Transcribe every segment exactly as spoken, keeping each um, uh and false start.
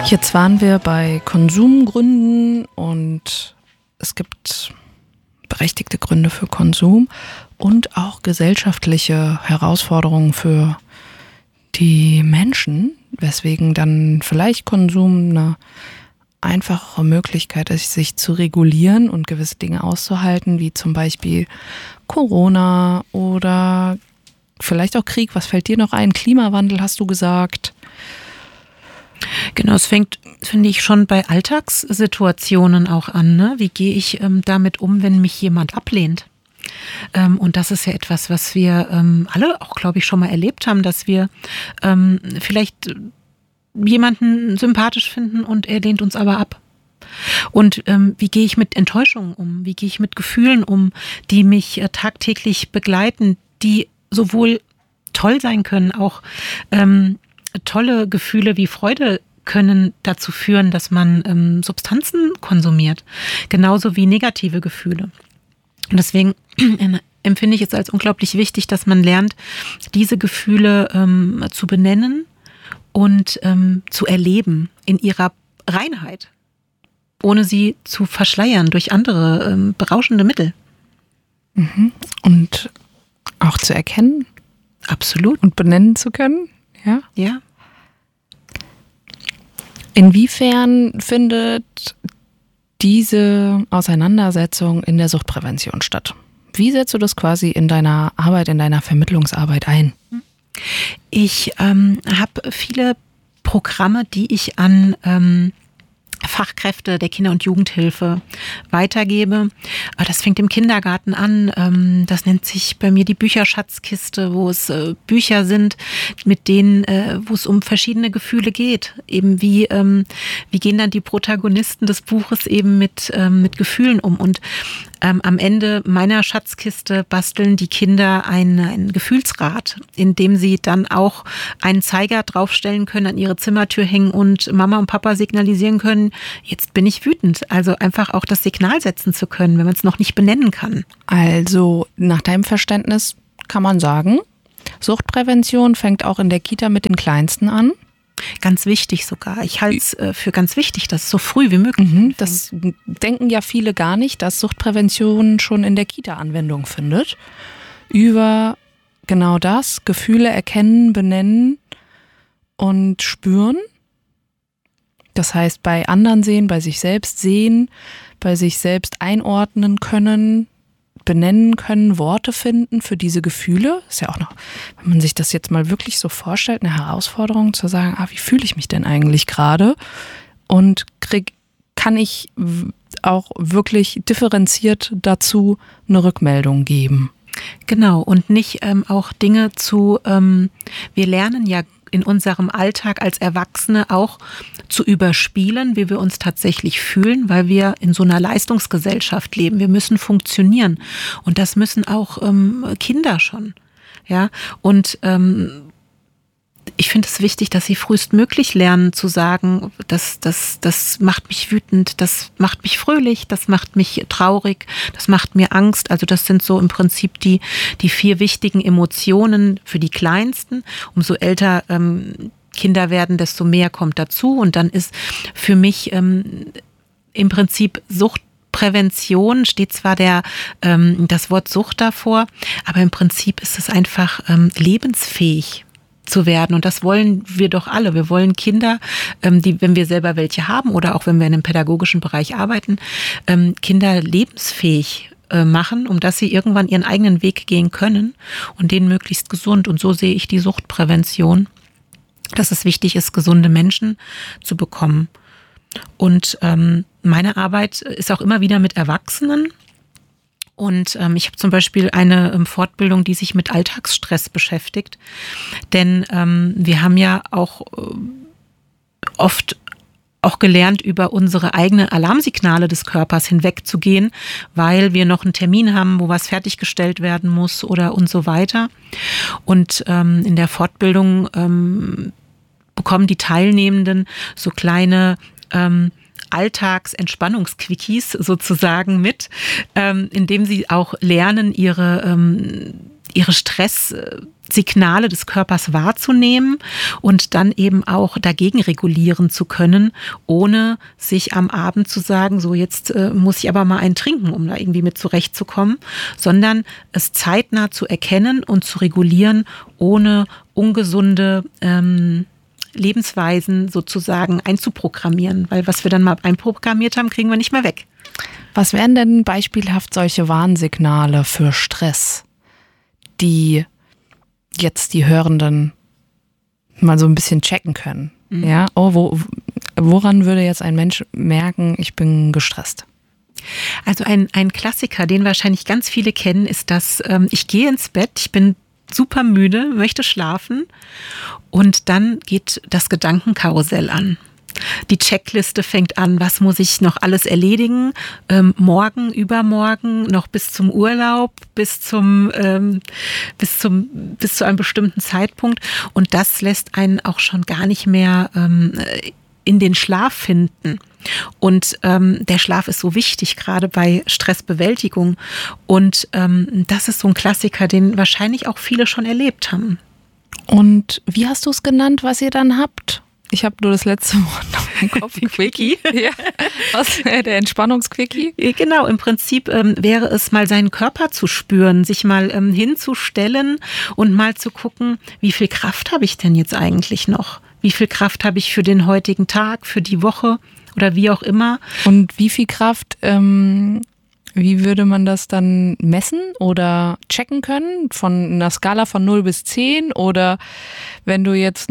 Jetzt waren wir bei Konsumgründen und es gibt berechtigte Gründe für Konsum und auch gesellschaftliche Herausforderungen für die Menschen, weswegen dann vielleicht Konsum eine einfachere Möglichkeit ist, sich zu regulieren und gewisse Dinge auszuhalten, wie zum Beispiel Corona oder vielleicht auch Krieg. Was fällt dir noch ein? Klimawandel hast du gesagt. Genau, es fängt, finde ich, schon bei Alltagssituationen auch an. Ne? Wie gehe ich ähm, damit um, wenn mich jemand ablehnt? Ähm, und das ist ja etwas, was wir ähm, alle auch, glaube ich, schon mal erlebt haben, dass wir ähm, vielleicht jemanden sympathisch finden und er lehnt uns aber ab. Und ähm, wie gehe ich mit Enttäuschungen um? Wie gehe ich mit Gefühlen um, die mich äh, tagtäglich begleiten, die sowohl toll sein können, auch ähm, tolle Gefühle wie Freude können dazu führen, dass man ähm, Substanzen konsumiert, genauso wie negative Gefühle. Und deswegen empfinde ich es als unglaublich wichtig, dass man lernt, diese Gefühle ähm, zu benennen und ähm, zu erleben in ihrer Reinheit, ohne sie zu verschleiern durch andere ähm, berauschende Mittel. Mhm. Und auch zu erkennen. Absolut. Und benennen zu können. Ja. Ja. Inwiefern findet diese Auseinandersetzung in der Suchtprävention statt? Wie setzt du das quasi in deiner Arbeit, in deiner Vermittlungsarbeit ein? Ich ähm, habe viele Programme, die ich an ähm, Fachkräfte der Kinder- und Jugendhilfe weitergebe. Das fängt im Kindergarten an. Das nennt sich bei mir die Bücherschatzkiste, wo es Bücher sind, mit denen, wo es um verschiedene Gefühle geht. Eben wie, wie gehen dann die Protagonisten des Buches eben mit, mit Gefühlen um. Und ähm, am Ende meiner Schatzkiste basteln die Kinder ein, ein Gefühlsrad, in dem sie dann auch einen Zeiger draufstellen können, an ihre Zimmertür hängen und Mama und Papa signalisieren können, jetzt bin ich wütend. Also einfach auch das Signal setzen zu können, wenn man es noch nicht benennen kann. Also nach deinem Verständnis kann man sagen, Suchtprävention fängt auch in der Kita mit den Kleinsten an. Ganz wichtig sogar. Ich halte es äh, für ganz wichtig, dass es so früh wie möglich mhm, Das denken ja viele gar nicht, dass Suchtprävention schon in der Kita Anwendung findet. Über genau das, Gefühle erkennen, benennen und spüren. Das heißt, bei anderen sehen, bei sich selbst sehen, bei sich selbst einordnen können, benennen können, Worte finden für diese Gefühle. Ist ja auch noch, wenn man sich das jetzt mal wirklich so vorstellt, eine Herausforderung zu sagen, ah, wie fühle ich mich denn eigentlich gerade? Und krieg, kann ich auch wirklich differenziert dazu eine Rückmeldung geben? Genau, und nicht ähm, auch Dinge zu, ähm, wir lernen ja in unserem Alltag als Erwachsene auch zu überspielen, wie wir uns tatsächlich fühlen, weil wir in so einer Leistungsgesellschaft leben. Wir müssen funktionieren und das müssen auch ähm, Kinder schon. Ja, und ähm, ich finde es wichtig, dass sie frühestmöglich lernen zu sagen, das, das, das macht mich wütend, das macht mich fröhlich, das macht mich traurig, das macht mir Angst. Also das sind so im Prinzip die, die vier wichtigen Emotionen für die Kleinsten. Umso älter ähm, Kinder werden, desto mehr kommt dazu. Und dann ist für mich ähm, im Prinzip Suchtprävention, steht zwar der, ähm, das Wort Sucht davor, aber im Prinzip ist es einfach ähm, lebensfähig zu werden. Und das wollen wir doch alle. Wir wollen Kinder, ähm, die, wenn wir selber welche haben oder auch wenn wir in einem pädagogischen Bereich arbeiten, ähm, Kinder lebensfähig äh, machen, um dass sie irgendwann ihren eigenen Weg gehen können und den möglichst gesund. Und so sehe ich die Suchtprävention, dass es wichtig ist, gesunde Menschen zu bekommen. Und ähm, meine Arbeit ist auch immer wieder mit Erwachsenen. Und ähm, ich habe zum Beispiel eine ähm, Fortbildung, die sich mit Alltagsstress beschäftigt. Denn ähm, wir haben ja auch äh, oft auch gelernt, über unsere eigenen Alarmsignale des Körpers hinwegzugehen, weil wir noch einen Termin haben, wo was fertiggestellt werden muss oder und so weiter. Und ähm, in der Fortbildung ähm, bekommen die Teilnehmenden so kleine ähm, Alltagsentspannungsquickies sozusagen mit, ähm, indem sie auch lernen, ihre, ähm, ihre Stress Signale des Körpers wahrzunehmen und dann eben auch dagegen regulieren zu können, ohne sich am Abend zu sagen, so jetzt äh, muss ich aber mal einen trinken, um da irgendwie mit zurechtzukommen, sondern es zeitnah zu erkennen und zu regulieren, ohne ungesunde ähm, Lebensweisen sozusagen einzuprogrammieren, weil was wir dann mal einprogrammiert haben, kriegen wir nicht mehr weg. Was wären denn beispielhaft solche Warnsignale für Stress, die jetzt die Hörenden mal so ein bisschen checken können? Mhm. Ja, oh, wo, woran würde jetzt ein Mensch merken, ich bin gestresst? Also ein, ein Klassiker, den wahrscheinlich ganz viele kennen, ist, dass ähm, ich gehe ins Bett, ich bin super müde, möchte schlafen und dann geht das Gedankenkarussell an. Die Checkliste fängt an, was muss ich noch alles erledigen, ähm, morgen, übermorgen, noch bis zum Urlaub, bis zum, ähm, bis zum, bis zu einem bestimmten Zeitpunkt, und das lässt einen auch schon gar nicht mehr ähm, in den Schlaf finden. Und ähm, der Schlaf ist so wichtig, gerade bei Stressbewältigung. Und ähm, das ist so ein Klassiker, den wahrscheinlich auch viele schon erlebt haben. Und wie hast du es genannt, was ihr dann habt? Ich habe nur das letzte Wort auf meinem Kopf. Quickie. Ja. Was? Der Entspannungsquickie? Genau, im Prinzip ähm, wäre es mal seinen Körper zu spüren, sich mal ähm, hinzustellen und mal zu gucken, wie viel Kraft habe ich denn jetzt eigentlich noch? Wie viel Kraft habe ich für den heutigen Tag, für die Woche oder wie auch immer? Und wie viel Kraft, ähm, wie würde man das dann messen oder checken können? Von einer Skala von null bis zehn, oder wenn du jetzt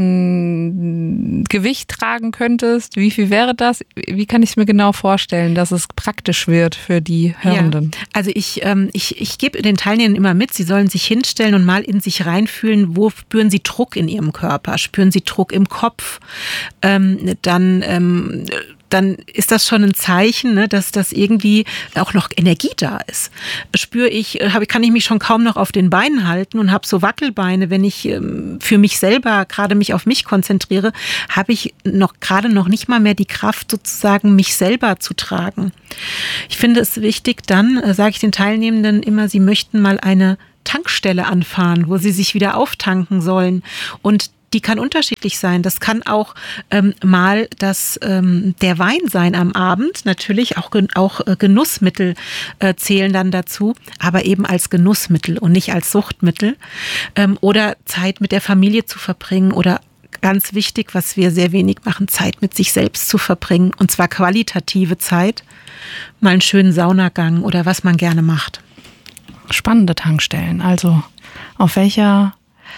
ein Gewicht tragen könntest, wie viel wäre das? Wie kann ich es mir genau vorstellen, dass es praktisch wird für die Hörenden? Ja, also ich, ähm, ich, ich gebe den Teilnehmern immer mit, sie sollen sich hinstellen und mal in sich reinfühlen, wo spüren sie Druck in ihrem Körper, spüren sie Druck im Kopf, ähm, dann ähm, dann ist das schon ein Zeichen, ne, dass das irgendwie auch noch Energie da ist. Spüre ich, hab, kann ich mich schon kaum noch auf den Beinen halten und habe so Wackelbeine, wenn ich ähm, für mich selber gerade mich auf mich konzentriere, habe ich noch gerade noch nicht mal mehr die Kraft, sozusagen mich selber zu tragen. Ich finde es wichtig, dann äh, sage ich den Teilnehmenden immer, sie möchten mal eine Tankstelle anfahren, wo sie sich wieder auftanken sollen, und die kann unterschiedlich sein. Das kann auch ähm, mal das, ähm, der Wein sein am Abend. Natürlich auch, auch äh, Genussmittel äh, zählen dann dazu, aber eben als Genussmittel und nicht als Suchtmittel. Ähm, oder Zeit mit der Familie zu verbringen, oder ganz wichtig, was wir sehr wenig machen, Zeit mit sich selbst zu verbringen, und zwar qualitative Zeit. Mal einen schönen Saunagang oder was man gerne macht. Spannende Tankstellen. Also auf welcher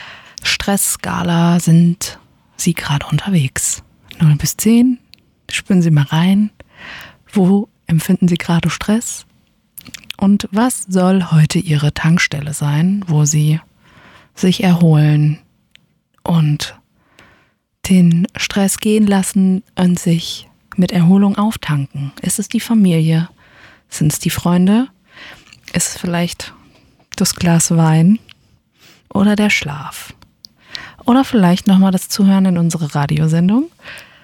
Stressskala sind Sie gerade unterwegs? null bis zehn, spüren Sie mal rein. Wo empfinden Sie gerade Stress? Und was soll heute Ihre Tankstelle sein, wo Sie sich erholen und den Stress gehen lassen und sich mit Erholung auftanken? Ist es die Familie? Sind es die Freunde? Ist es vielleicht das Glas Wein oder der Schlaf? Oder vielleicht nochmal das Zuhören in unsere Radiosendung.